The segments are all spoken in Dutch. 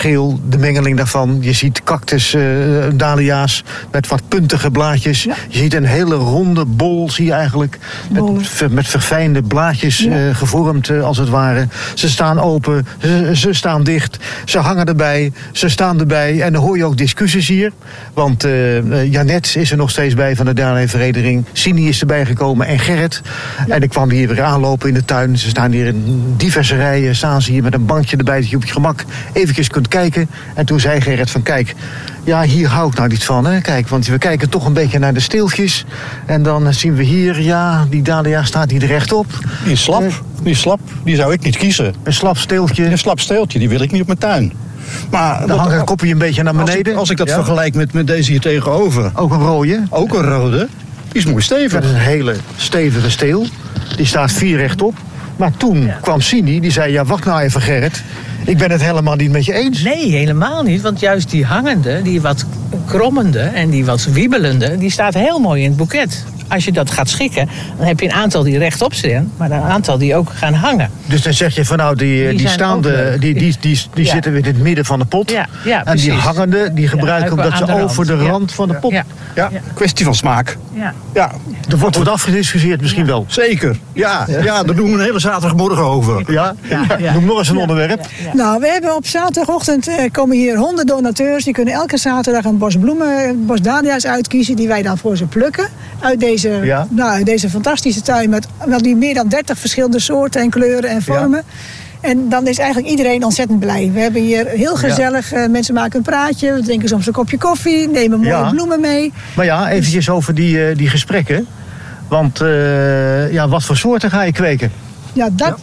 geel, de mengeling daarvan. Je ziet cactus, dahlia's met wat puntige blaadjes. Ja. Je ziet een hele ronde bol, zie je eigenlijk. Met verfijnde blaadjes gevormd, als het ware. Ze staan open, ze staan dicht. Ze hangen erbij, ze staan erbij. En dan hoor je ook discussies hier. Want Janet is er nog steeds bij van de Dahlia-vereniging. Sini is erbij gekomen en Gerrit. Ja. En ik kwam hier weer aanlopen in de tuin. Ze staan hier in diverse rijen. Staan ze hier met een bankje erbij dat je op je gemak eventjes kunt kijken. En toen zei Gerrit van kijk, ja, hier hou ik nou niet van. Hè? Kijk, want we kijken toch een beetje naar de steeltjes. En dan zien we hier, ja, die dahlia staat hier rechtop. Die is slap, die zou ik niet kiezen. Een slap steeltje. Een slap steeltje, die wil ik niet op mijn tuin. Maar dan hangt een kopje een beetje naar beneden. Als ik dat vergelijk met deze hier tegenover. Ook een rode. Ook een rode. Die is mooi stevig. Dat is een hele stevige steel. Die staat 4 rechtop. Maar toen kwam Sini, die zei, ja, wacht nou even Gerrit. Ik ben het helemaal niet met je eens. Nee, helemaal niet. Want juist die hangende, die wat krommende en die wat wiebelende, die staat heel mooi in het boeket. Als je dat gaat schikken, dan heb je een aantal die rechtop staan, maar een aantal die ook gaan hangen. Dus dan zeg je van nou, die staande, die zitten weer in het midden van de pot. Ja, en die hangende, die gebruiken omdat ze over de rand van de pot. Ja, kwestie van smaak. Ja. Er wordt afgediscussieerd misschien wel. Zeker. Ja, daar doen we een hele zaterdagmorgen over. Ja. Noem nog eens een onderwerp. Nou, we hebben op zaterdagochtend komen hier 100 donateurs. Die kunnen elke zaterdag een bos bloemen, een bos dahlia's uitkiezen die wij dan voor ze plukken. Uit deze fantastische tuin met wel die meer dan 30 verschillende soorten en kleuren en vormen. Ja. En dan is eigenlijk iedereen ontzettend blij. We hebben hier heel gezellig, mensen maken een praatje, we drinken soms een kopje koffie, nemen mooie bloemen mee. Maar ja, eventjes over die gesprekken. Want wat voor soorten ga je kweken? Ja, dat...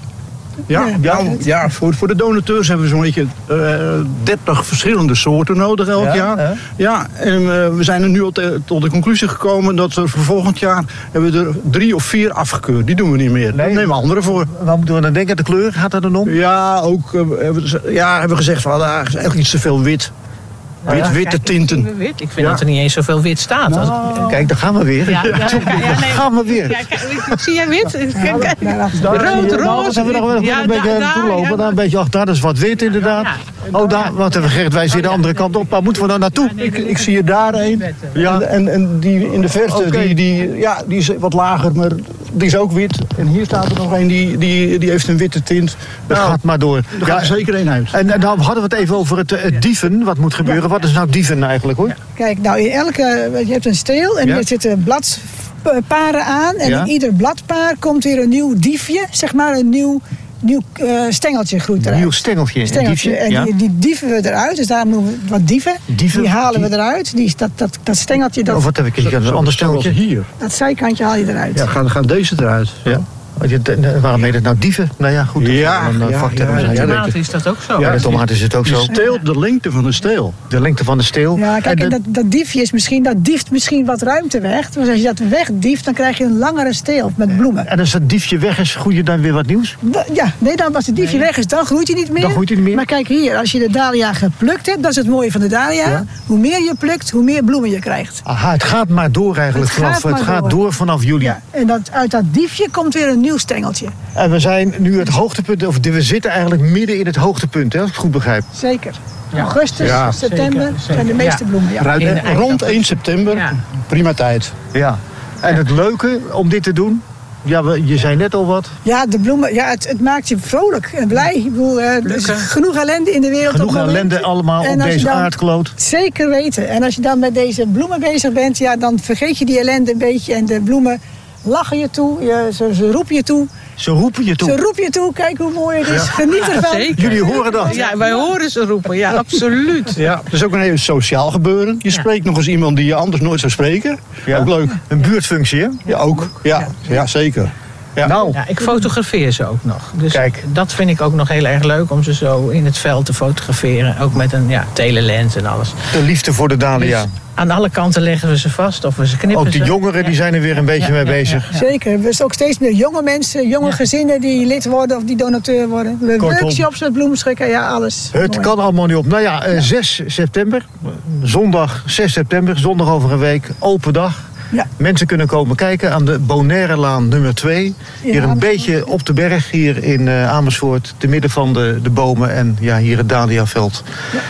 Ja, voor de donateurs hebben we zo'n beetje 30 verschillende soorten nodig elk jaar. Ja, en we zijn er nu tot de conclusie gekomen dat we voor volgend jaar hebben we er 3 of 4 afgekeurd. Die doen we niet meer. Daar nemen we andere voor. Waar moeten we dan denken? De kleur? Gaat dat dan om? Ja, ook hebben we gezegd van is eigenlijk iets te veel wit. Witte tinten. Ik vind dat er niet eens zoveel wit staat. Nou, kijk, daar gaan we weer. Gaan we weer. Zie jij wit? Rood, roze. Hebben we nog een beetje toelopen. Daar een beetje achter, dat is wat wit inderdaad. Daar, wat hebben Gerrit, wij zien de andere kant op. Waar moeten we nou naartoe? Ik zie er daar een. Ja. En die in de verte, die is wat lager, maar die is ook wit. En hier staat er nog een, die heeft een witte tint. Dat gaat maar door. Er gaat er zeker één uit. En dan hadden we het even over het dieven, wat moet gebeuren. Wat is nou dieven eigenlijk, hoor? Kijk, nou in je hebt een steel en er zitten bladparen aan. En in ieder bladpaar komt weer een nieuw diefje, zeg maar een nieuw stengeltje groeit eruit. Een nieuw stengeltje. Diefje. En die dieven we eruit, dus daar noemen we wat dieven. Die halen we eruit. Dat stengeltje... Of wat heb ik hier? Een ander stengeltje? Hier. Dat zijkantje haal je eruit. Ja, gaan deze eruit. Ja. Waarom heet het nou dieven? Nou ja, goed. De tomaat is dat ook zo. Ja, de tomaat is het ook zo. De lengte van de steel. De lengte van de steel. Ja, kijk, en dat diefje is dat dieft misschien wat ruimte weg. Dus als je dat wegdieft, dan krijg je een langere steel met bloemen. En als dat diefje weg is, groeit je dan weer wat nieuws? Dan als het diefje weg is, dan groeit hij niet meer. Maar kijk hier, als je de dahlia geplukt hebt, dat is het mooie van de dahlia. Ja. Hoe meer je plukt, hoe meer bloemen je krijgt. Aha, het gaat maar door eigenlijk. Het gaat door vanaf juli. Ja, en uit dat diefje komt weer een nieuw stengeltje. En we zijn nu het hoogtepunt, of we zitten eigenlijk midden in het hoogtepunt, hè, als ik het goed begrijp. Zeker. Augustus, september zijn de meeste bloemen. Ja. Rond 1 september, prima tijd. Ja. En het leuke om dit te doen, je zei net al wat. Ja, de bloemen, het maakt je vrolijk en blij. Ik bedoel, er is genoeg ellende in de wereld. Genoeg ellende allemaal op deze aardkloot. Zeker weten. En als je dan met deze bloemen bezig bent, dan vergeet je die ellende een beetje. En de bloemen lachen je toe, ze roepen je toe. Ze roepen je toe? Ze roepen je toe, kijk hoe mooi het is. Geniet ervan. Zeker. Jullie horen dat? Ja, wij horen ze roepen, ja, absoluut. Ja, het is ook een heel sociaal gebeuren. Je spreekt nog eens iemand die je anders nooit zou spreken. Ja. Ook leuk. Een buurtfunctie, hè? Ja, ook. Ja, zeker. Ja. Ik fotografeer ze ook nog. Dus kijk, dat vind ik ook nog heel erg leuk om ze zo in het veld te fotograferen. Ook met een telelens en alles. De liefde voor de dahlia. Dus aan alle kanten leggen we ze vast of we ze knippen. Ook de jongeren die zijn er weer een beetje mee bezig. Ja. Zeker. Er zijn ook steeds meer jonge mensen, jonge gezinnen die lid worden of die donateur worden. We hebben workshops met bloemenschikken, alles. Het kan allemaal niet op. 6 september, zondag 6 september, zondag over een week, open dag. Ja. Mensen kunnen komen kijken aan de Bonairelaan nummer 2. Hier een beetje op de berg, hier in Amersfoort. Te midden van de bomen en hier het Dahliaveld. Ja.